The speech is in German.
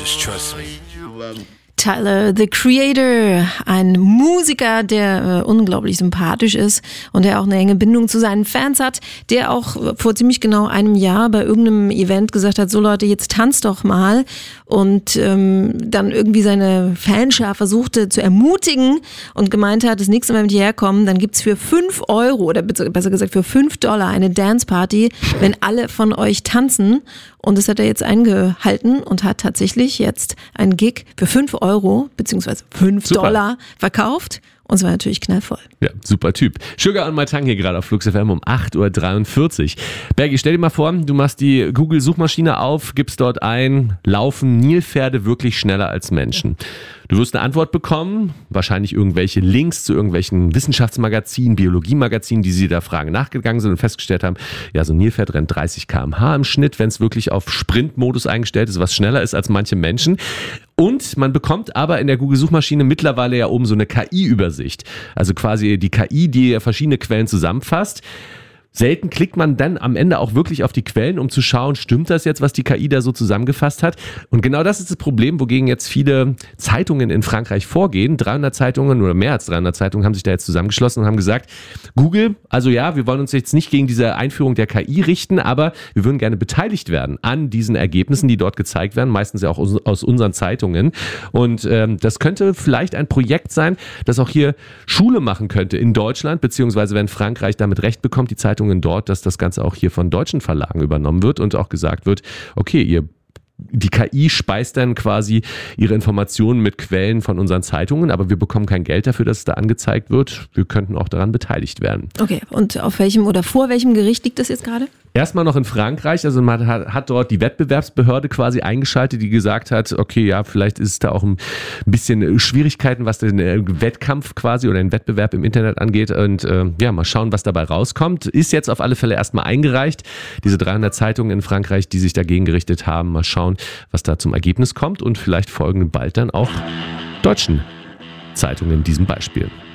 Just trust me. Tyler, the Creator, ein Musiker, der unglaublich sympathisch ist und der auch eine enge Bindung zu seinen Fans hat, der auch vor ziemlich genau einem Jahr bei irgendeinem Event gesagt hat, so Leute, jetzt tanzt doch mal, und dann irgendwie seine Fanschar versuchte zu ermutigen und gemeint hat, das nächste Mal, wenn die herkommen, dann gibt's für 5 Euro oder besser gesagt für $5 eine Danceparty, wenn alle von euch tanzen. Und das hat er jetzt eingehalten und hat tatsächlich jetzt einen Gig für 5 Euro beziehungsweise $5 verkauft. Und es war natürlich knallvoll. Ja, super Typ. Sugar on my tongue hier gerade auf Flux FM um 8.43 Uhr. Bergi, stell dir mal vor, du machst die Google-Suchmaschine auf, gibst dort ein, laufen Nilpferde wirklich schneller als Menschen? Du wirst eine Antwort bekommen, wahrscheinlich irgendwelche Links zu irgendwelchen Wissenschaftsmagazinen, Biologiemagazinen, die sie der Frage nachgegangen sind und festgestellt haben, ja, so ein Nilpferd rennt 30 km/h im Schnitt, wenn es wirklich auf Sprintmodus eingestellt ist, was schneller ist als manche Menschen. Und man bekommt aber in der Google-Suchmaschine mittlerweile ja oben so eine KI-Übersicht. Also quasi die KI, die verschiedene Quellen zusammenfasst. Selten klickt man dann am Ende auch wirklich auf die Quellen, um zu schauen, stimmt das jetzt, was die KI da so zusammengefasst hat? Und genau das ist das Problem, wogegen jetzt viele Zeitungen in Frankreich vorgehen. 300 Zeitungen oder mehr als 300 Zeitungen haben sich da jetzt zusammengeschlossen und haben gesagt, Google, also ja, wir wollen uns jetzt nicht gegen diese Einführung der KI richten, aber wir würden gerne beteiligt werden an diesen Ergebnissen, die dort gezeigt werden, meistens ja auch aus unseren Zeitungen. Und das könnte vielleicht ein Projekt sein, das auch hier Schule machen könnte in Deutschland, beziehungsweise wenn Frankreich damit Recht bekommt, die Zeitungen dort, dass das Ganze auch hier von deutschen Verlagen übernommen wird und auch gesagt wird, okay, die KI speist dann quasi ihre Informationen mit Quellen von unseren Zeitungen, aber wir bekommen kein Geld dafür, dass es da angezeigt wird. Wir könnten auch daran beteiligt werden. Okay, und auf welchem oder vor welchem Gericht liegt das jetzt gerade? Erstmal noch in Frankreich, also man hat dort die Wettbewerbsbehörde quasi eingeschaltet, die gesagt hat, okay, ja, vielleicht ist es da auch ein bisschen Schwierigkeiten, was den Wettkampf quasi oder den Wettbewerb im Internet angeht, und ja, mal schauen, was dabei rauskommt. Ist jetzt auf alle Fälle erstmal eingereicht, diese 300 Zeitungen in Frankreich, die sich dagegen gerichtet haben, mal schauen, was da zum Ergebnis kommt, und vielleicht folgen bald dann auch deutschen Zeitungen in diesem Beispiel.